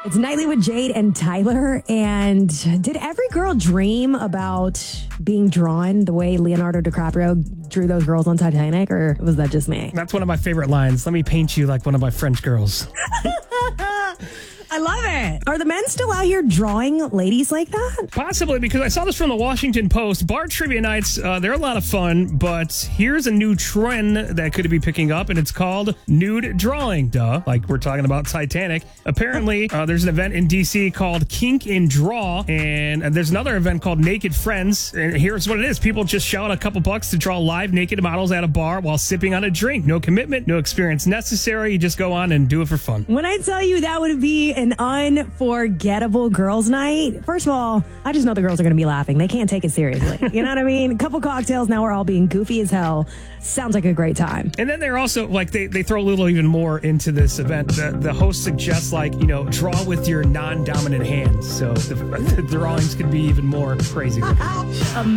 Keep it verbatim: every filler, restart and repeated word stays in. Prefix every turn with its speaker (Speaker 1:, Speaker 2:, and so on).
Speaker 1: It's Nightly with Jade and Tyler. And did every girl dream about being drawn the way Leonardo DiCaprio drew those girls on Titanic, or was that just me?
Speaker 2: That's one of my favorite lines. Let me paint you like one of my French girls.
Speaker 1: I love it. Are the men still out here drawing ladies like that?
Speaker 2: Possibly, because I saw this from the Washington Post. Bar trivia nights, uh, they're a lot of fun, but here's a new trend that could be picking up, and it's called nude drawing. Duh, like we're talking about Titanic. Apparently, uh, there's an event in D C called Kink in Draw, and there's another event called Naked Friends, and here's what it is. People just shout a couple bucks to draw live naked models at a bar while sipping on a drink. No commitment, no experience necessary. You just go on and do it for fun.
Speaker 1: When I tell you that would be an unforgettable girls' night, first of all, I just know the girls are going to be laughing. They can't take it seriously. You know what I mean? A couple cocktails, now we're all being goofy as hell. Sounds like a great time.
Speaker 2: And then they're also, like, they, they throw a little even more into this event. The, the host suggests, like, you know, draw with your non-dominant hands. So the, the drawings could be even more crazy.
Speaker 1: Um,